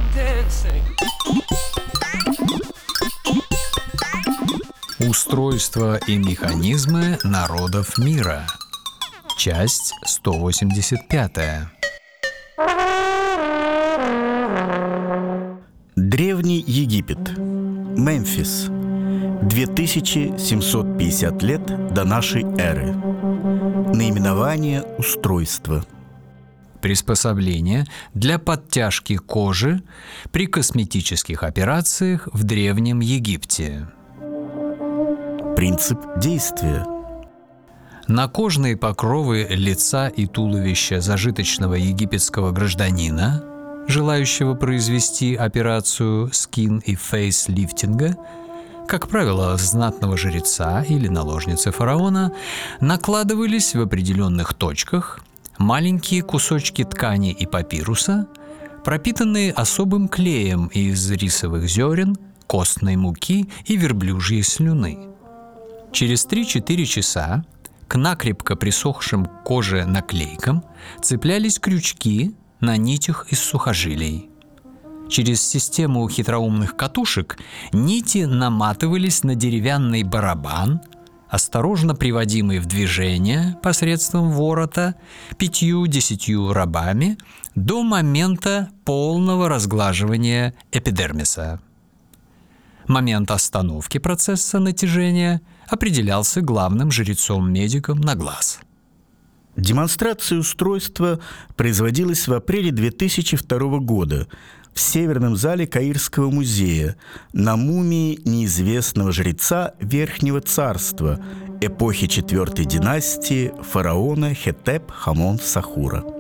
Устройство и механизмы народов мира. Часть 185. Древний Египет. Мемфис. 2750 лет до нашей эры. Наименование устройства. Приспособление для подтяжки кожи при косметических операциях в Древнем Египте. Принцип действия. На кожные покровы лица и туловища зажиточного египетского гражданина, желающего произвести операцию скин- и фейс-лифтинга, как правило, знатного жреца или наложницы фараона, накладывались в определенных точках маленькие кусочки ткани и папируса, пропитанные особым клеем из рисовых зерен, костной муки и верблюжьей слюны. Через 3-4 часа к накрепко присохшим к коже наклейкам цеплялись крючки на нитях из сухожилий. Через систему хитроумных катушек нити наматывались на деревянный барабан, осторожно приводимый в движение посредством ворота 5-10 рабами до момента полного разглаживания эпидермиса. Момент остановки процесса натяжения определялся главным жрецом-медиком на глаз. Демонстрация устройства производилась в апреле 2002 года в Северном зале Каирского музея на мумии неизвестного жреца Верхнего царства эпохи 4-й династии фараона Хетеп-Хамон-Сахура.